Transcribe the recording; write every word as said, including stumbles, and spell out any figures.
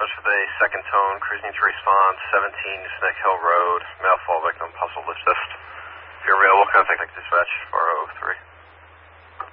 dispatch with a second tone, cruising to response, seventeen Snake Hill Road, male fall victim, possible assist. If you're available, contact dispatch four oh three.